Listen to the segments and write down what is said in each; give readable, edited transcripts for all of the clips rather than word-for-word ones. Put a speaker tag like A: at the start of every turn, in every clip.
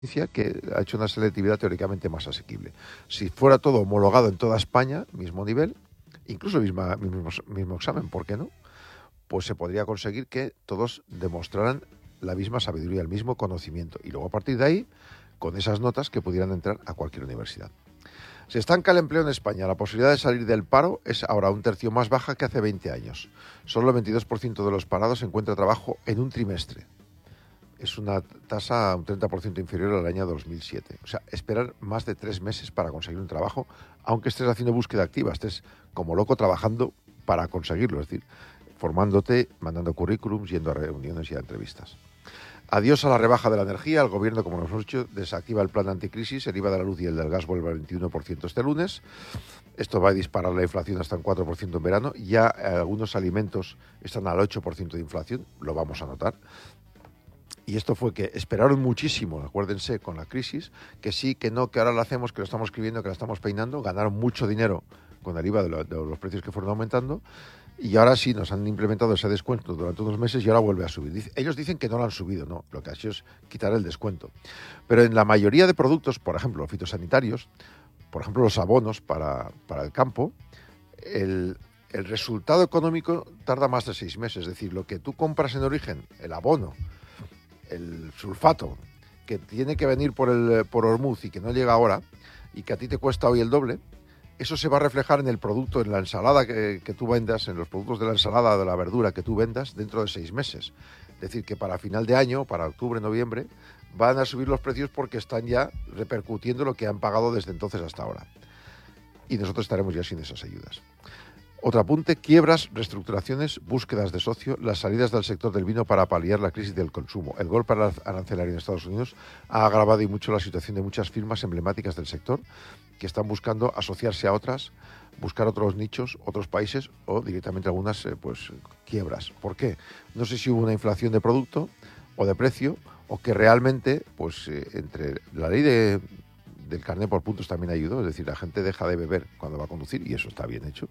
A: que ha hecho una selectividad teóricamente más asequible. Si fuera todo homologado en toda España, mismo nivel, incluso mismo examen, ¿por qué no? Pues se podría conseguir que todos demostraran la misma sabiduría, el mismo conocimiento. Y luego a partir de ahí, con esas notas, que pudieran entrar a cualquier universidad. Se estanca el empleo en España. La posibilidad de salir del paro es ahora un tercio más baja que hace 20 años. Solo el 22% de los parados encuentra trabajo en un trimestre. Es una tasa un 30% inferior al año 2007. O sea, esperar más de 3 meses para conseguir un trabajo, aunque estés haciendo búsqueda activa, estés como loco trabajando para conseguirlo, es decir, formándote, mandando currículums, yendo a reuniones y a entrevistas. Adiós a la rebaja de la energía. El gobierno, como nos hemos dicho, desactiva el plan anticrisis. El IVA de la luz y el del gas vuelve al 21% este lunes. Esto va a disparar la inflación hasta un 4% en verano. Ya algunos alimentos están al 8% de inflación, lo vamos a notar. Y esto fue que esperaron muchísimo, acuérdense, con la crisis, que sí, que no, que ahora lo hacemos, que lo estamos escribiendo, que lo estamos peinando. Ganaron mucho dinero con el IVA de los precios que fueron aumentando. Y ahora sí nos han implementado ese descuento durante unos meses y ahora vuelve a subir. Ellos dicen que no lo han subido, no, lo que ha hecho es quitar el descuento. Pero en la mayoría de productos, por ejemplo, los fitosanitarios, por ejemplo, los abonos para el campo, el resultado económico tarda más de 6 meses. Es decir, lo que tú compras en origen, el abono, el sulfato, que tiene que venir por Ormuz y que no llega ahora, y que a ti te cuesta hoy el doble, eso se va a reflejar en el producto, en la ensalada que tú vendas, en los productos de la ensalada, de la verdura que tú vendas dentro de 6 meses. Es decir, que para final de año, para octubre, noviembre, van a subir los precios porque están ya repercutiendo lo que han pagado desde entonces hasta ahora. Y nosotros estaremos ya sin esas ayudas. Otro apunte: quiebras, reestructuraciones, búsquedas de socio, las salidas del sector del vino para paliar la crisis del consumo. El golpe arancelario en Estados Unidos ha agravado y mucho la situación de muchas firmas emblemáticas del sector que están buscando asociarse a otras, buscar otros nichos, otros países o directamente algunas quiebras. ¿Por qué? No sé si hubo una inflación de producto o de precio o que realmente entre la ley del carné por puntos también ayudó, es decir, la gente deja de beber cuando va a conducir y eso está bien hecho.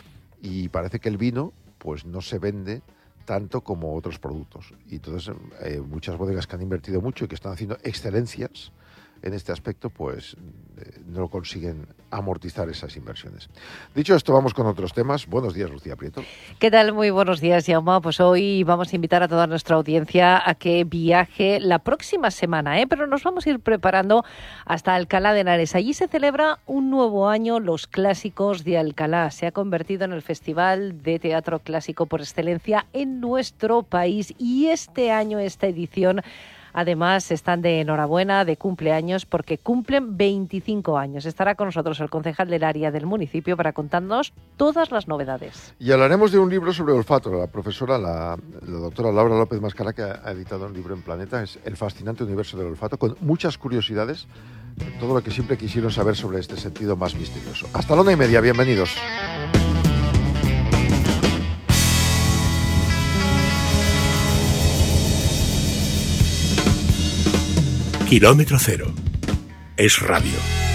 A: Y parece que el vino pues no se vende tanto como otros productos. Y entonces muchas bodegas que han invertido mucho y que están haciendo excelencias en este aspecto, pues no consiguen amortizar esas inversiones. Dicho esto, vamos con otros temas. Buenos días, Lucía Prieto.
B: ¿Qué tal? Muy buenos días, Jaume. Pues hoy vamos a invitar a toda nuestra audiencia a que viaje la próxima semana, pero nos vamos a ir preparando hasta Alcalá de Henares. Allí se celebra un nuevo año, Los Clásicos de Alcalá. Se ha convertido en el festival de teatro clásico por excelencia en nuestro país y este año, esta edición, además, están de enhorabuena, de cumpleaños, porque cumplen 25 años. Estará con nosotros el concejal del área del municipio para contarnos todas las novedades.
A: Y hablaremos de un libro sobre olfato. La profesora, la doctora Laura López Mascara, que ha editado un libro en Planeta, es El fascinante universo del olfato, con muchas curiosidades, todo lo que siempre quisieron saber sobre este sentido más misterioso. Hasta la 1:30, bienvenidos.
C: Kilómetro Cero es radio.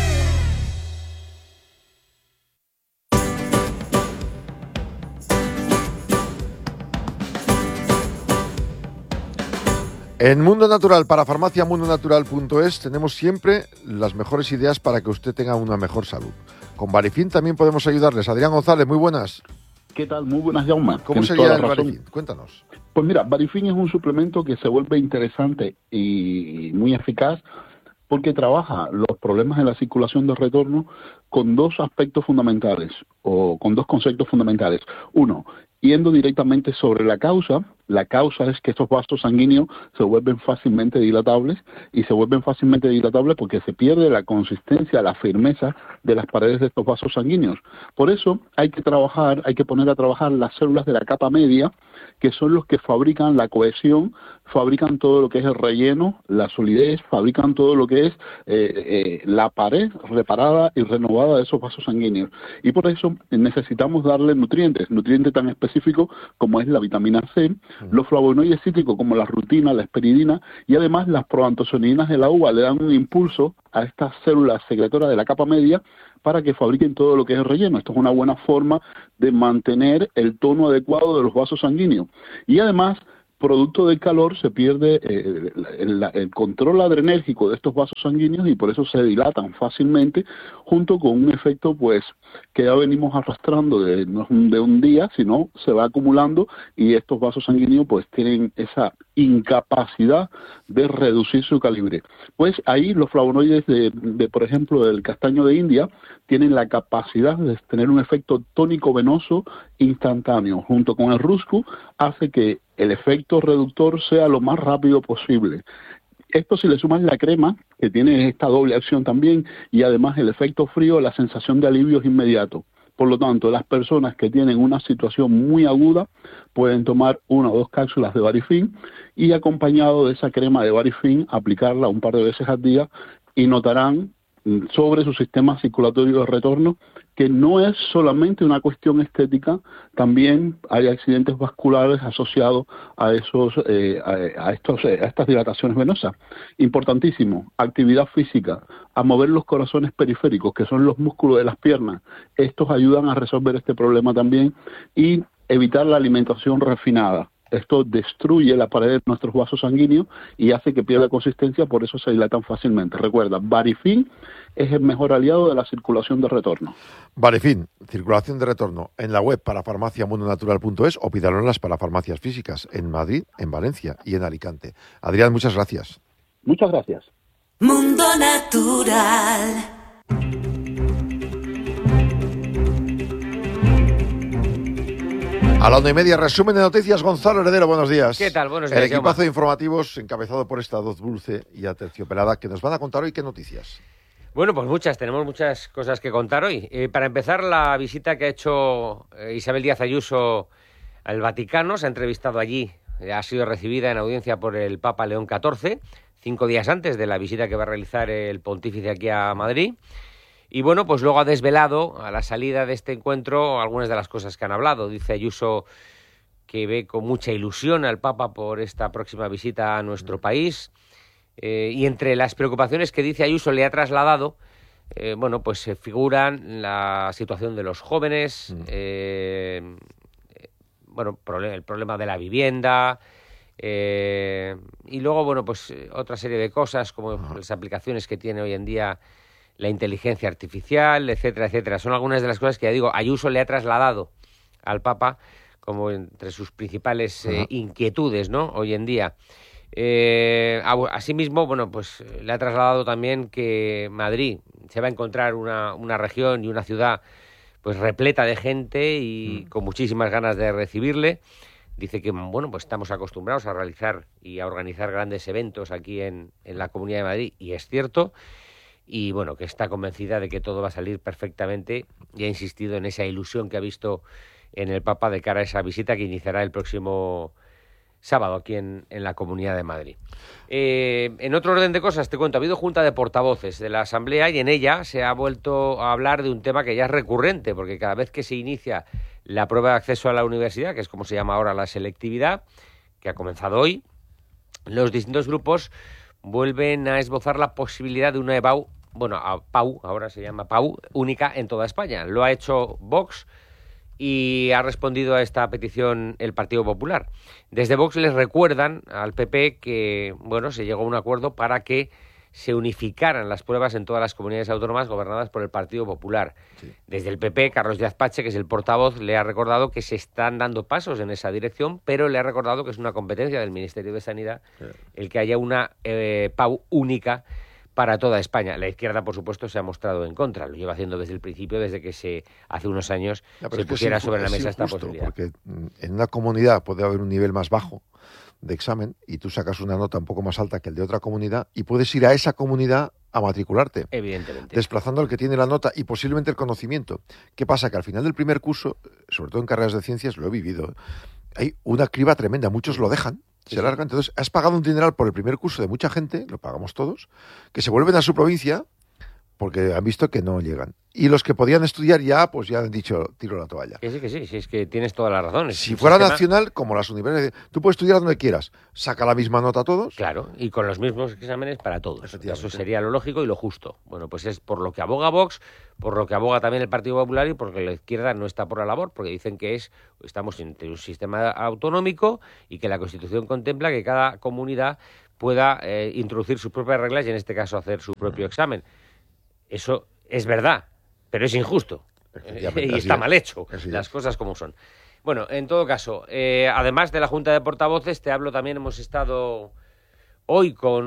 A: En Mundo Natural, para farmaciamundonatural.es, tenemos siempre las mejores ideas para que usted tenga una mejor salud. Con Barifin también podemos ayudarles. Adrián González, muy buenas.
D: ¿Qué tal? Muy buenas, Jaume.
A: ¿Cómo sería el Barifin? Cuéntanos.
D: Pues mira, Barifin es un suplemento que se vuelve interesante y muy eficaz porque trabaja los problemas de la circulación de retorno con dos aspectos fundamentales, o con dos conceptos fundamentales. Uno, yendo directamente sobre la causa. La causa es que estos vasos sanguíneos se vuelven fácilmente dilatables, y se vuelven fácilmente dilatables porque se pierde la consistencia, la firmeza de las paredes de estos vasos sanguíneos. Por eso hay que poner a trabajar las células de la capa media, que son los que fabrican la cohesión, fabrican todo lo que es el relleno, la solidez, fabrican todo lo que es la pared reparada y renovada de esos vasos sanguíneos. Y por eso necesitamos darle nutrientes tan específicos como es la vitamina C, los flavonoides cítricos como la rutina, la esperidina, y además las proantocianinas de la uva le dan un impulso a estas células secretoras de la capa media para que fabriquen todo lo que es el relleno. Esto es una buena forma de mantener el tono adecuado de los vasos sanguíneos. Y además producto del calor se pierde el control adrenérgico de estos vasos sanguíneos y por eso se dilatan fácilmente, junto con un efecto pues que ya venimos arrastrando no de un día, sino se va acumulando y estos vasos sanguíneos pues tienen esa incapacidad de reducir su calibre. Pues ahí los flavonoides de por ejemplo, del castaño de India tienen la capacidad de tener un efecto tónico venoso instantáneo. Junto con el rusco hace que el efecto reductor sea lo más rápido posible. Esto, si le sumas la crema, que tiene esta doble acción también, y además el efecto frío, la sensación de alivio es inmediato. Por lo tanto, las personas que tienen una situación muy aguda pueden tomar 1 o 2 cápsulas de Varifin y acompañado de esa crema de Varifin aplicarla un par de veces al día y notarán sobre su sistema circulatorio de retorno que no es solamente una cuestión estética, también hay accidentes vasculares asociados a estas dilataciones venosas. Importantísimo, actividad física, a mover los corazones periféricos, que son los músculos de las piernas. Estos ayudan a resolver este problema también y evitar la alimentación refinada. Esto destruye la pared de nuestros vasos sanguíneos y hace que pierda consistencia, por eso se dilatan fácilmente. Recuerda, Varifin es el mejor aliado de la circulación de retorno.
A: Varifin, circulación de retorno, en la web parafarmaciamundonatural.es o pídalo en las parafarmacias físicas en Madrid, en Valencia y en Alicante. Adrián, muchas gracias.
D: Muchas gracias.
E: Mundo Natural.
A: A la 1:30, resumen de noticias, Gonzalo Heredero, buenos días.
F: ¿Qué tal? Buenos días,
A: El equipazo
F: Jaume.
A: de informativos encabezado por esta voz dulce y aterciopelada que nos van a contar hoy qué noticias.
F: Bueno, pues tenemos muchas cosas que contar hoy. Para empezar, la visita que ha hecho Isabel Díaz Ayuso al Vaticano, se ha entrevistado allí, ha sido recibida en audiencia por el Papa León XIV, 5 días antes de la visita que va a realizar el pontífice aquí a Madrid. Y bueno, pues luego ha desvelado a la salida de este encuentro algunas de las cosas que han hablado. Dice Ayuso que ve con mucha ilusión al Papa por esta próxima visita a nuestro país. Y entre las preocupaciones que dice Ayuso le ha trasladado, pues se figuran la situación de los jóvenes, el problema de la vivienda, y luego, otra serie de cosas como las aplicaciones que tiene hoy en día la inteligencia artificial, etcétera, etcétera. Son algunas de las cosas que, ya digo, Ayuso le ha trasladado al Papa como entre sus principales inquietudes, ¿no?, hoy en día. Asimismo, le ha trasladado también que Madrid se va a encontrar una región y una ciudad pues repleta de gente y con muchísimas ganas de recibirle. Dice que, estamos acostumbrados a realizar y a organizar grandes eventos aquí en la Comunidad de Madrid, y es cierto. Y que está convencida de que todo va a salir perfectamente, y ha insistido en esa ilusión que ha visto en el Papa de cara a esa visita que iniciará el próximo sábado aquí en la Comunidad de Madrid. En otro orden de cosas, te cuento, ha habido junta de portavoces de la Asamblea y en ella se ha vuelto a hablar de un tema que ya es recurrente, porque cada vez que se inicia la prueba de acceso a la universidad, que es como se llama ahora la selectividad, que ha comenzado hoy, los distintos grupos vuelven a esbozar la posibilidad de una EBAU, PAU, ahora se llama PAU, única en toda España. Lo ha hecho Vox y ha respondido a esta petición el Partido Popular. Desde Vox les recuerdan al PP que, se llegó a un acuerdo para que se unificaran las pruebas en todas las comunidades autónomas gobernadas por el Partido Popular. Sí. Desde el PP, Carlos Díaz Pache, que es el portavoz, le ha recordado que se están dando pasos en esa dirección, pero le ha recordado que es una competencia del Ministerio de Sanidad el que haya una PAU única para toda España. La izquierda, por supuesto, se ha mostrado en contra. Lo lleva haciendo desde el principio, desde que hace unos años se pusiera sobre la mesa esta posibilidad.
A: Porque en una comunidad puede haber un nivel más bajo de examen y tú sacas una nota un poco más alta que el de otra comunidad y puedes ir a esa comunidad a matricularte.
F: Evidentemente.
A: Desplazando al que tiene la nota y posiblemente el conocimiento. ¿Qué pasa? Que al final del primer curso, sobre todo en carreras de ciencias, lo he vivido, hay una criba tremenda. Muchos lo dejan, se largan. Entonces, has pagado un dineral por el primer curso de mucha gente, lo pagamos todos, que se vuelven a su provincia porque han visto que no llegan. y los que podían estudiar ya, pues ya han dicho, tiro la toalla.
F: Que sí, es que tienes toda la razón.
A: Si fuera nacional, como las universidades, tú puedes estudiar donde quieras, saca la misma nota a todos.
F: Claro, y con los mismos exámenes para todos. Eso sería lo lógico y lo justo. Bueno, pues es por lo que aboga Vox, por lo que aboga también el Partido Popular y porque la izquierda no está por la labor, porque dicen que estamos en un sistema autonómico y que la Constitución contempla que cada comunidad pueda introducir sus propias reglas y en este caso hacer su propio examen. Eso es verdad, pero es injusto y está mal hecho, las cosas como son. Bueno, en todo caso, además de la Junta de Portavoces, te hablo también, hemos estado hoy con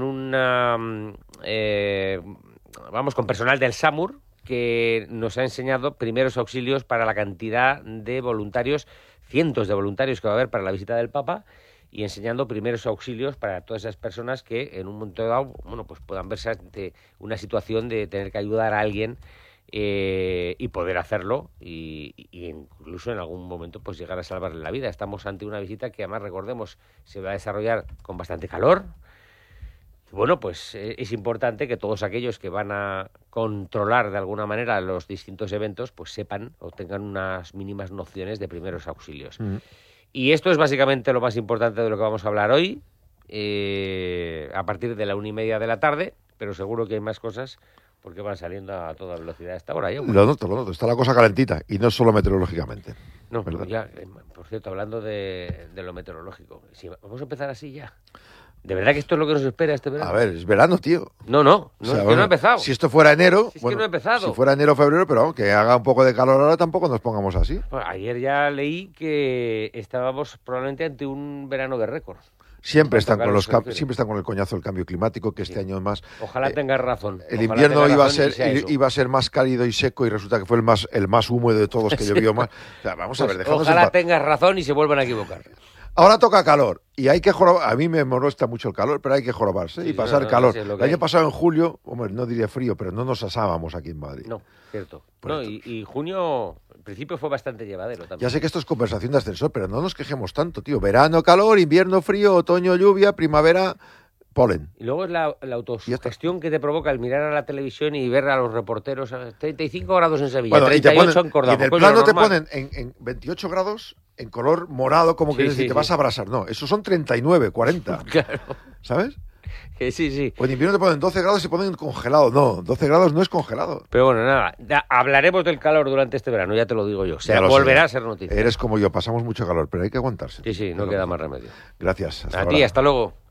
F: con personal del SAMUR, que nos ha enseñado primeros auxilios para la cantidad de voluntarios, cientos de voluntarios que va a haber para la visita del Papa, y enseñando primeros auxilios para todas esas personas que en un momento dado, pues puedan verse ante una situación de tener que ayudar a alguien y poder hacerlo y incluso en algún momento pues llegar a salvarle la vida. Estamos ante una visita que además, recordemos, se va a desarrollar con bastante calor. Bueno, pues es importante que todos aquellos que van a controlar de alguna manera los distintos eventos pues sepan o tengan unas mínimas nociones de primeros auxilios. Y esto es básicamente lo más importante de lo que vamos a hablar hoy, a partir de la 1:30 de la tarde, pero seguro que hay más cosas porque van saliendo a toda velocidad a esta hora. ¿Ya?
A: Lo noto, está la cosa calentita y no solo meteorológicamente.
F: No, ya, por cierto, hablando de lo meteorológico, si vamos a empezar así ya. ¿De verdad que esto es lo que nos espera este verano?
A: A ver, es verano, tío.
F: No,
A: o sea,
F: es que no ha empezado.
A: Si esto fuera enero...
F: Si es que no ha empezado.
A: Si fuera enero o febrero, pero que haga un poco de calor ahora, tampoco nos pongamos así.
F: Pues ayer ya leí que estábamos probablemente ante un verano de récord.
A: Siempre están con el coñazo del cambio climático, que este año más...
F: Ojalá tengas razón.
A: El invierno iba a ser más cálido y seco y resulta que fue el más húmedo de todos, que llovió más. O sea, vamos a ver, dejadnos
F: ojalá tengas razón y se vuelvan a equivocar.
A: Ahora toca calor y hay que jorobar. A mí me molesta mucho el calor, pero hay que jorobarse y pasar calor. El año pasado en julio, no diría frío, pero no nos asábamos aquí en Madrid.
F: No, cierto. Y junio, en principio, fue bastante llevadero también.
A: Ya sé que esto es conversación de ascensor, pero no nos quejemos tanto, tío. Verano, calor, invierno, frío, otoño, lluvia, primavera, polen.
F: Y luego es la autosugestión que te provoca el mirar a la televisión y ver a los reporteros. 35 grados en Sevilla, 38 en Córdoba.
A: Y en el plano te ponen en 28 grados en color morado, como que te vas a abrasar. No, esos son 39, 40.
F: Claro.
A: ¿Sabes?
F: Que sí.
A: O en invierno te ponen 12 grados y ponen congelado. No, 12 grados no es congelado.
F: Pero bueno, nada, hablaremos del calor durante este verano, ya te lo digo yo. Volverá a ser noticia.
A: Eres como yo, pasamos mucho calor, pero hay que aguantarse.
F: Sí, no queda más remedio.
A: Gracias.
F: Hasta luego.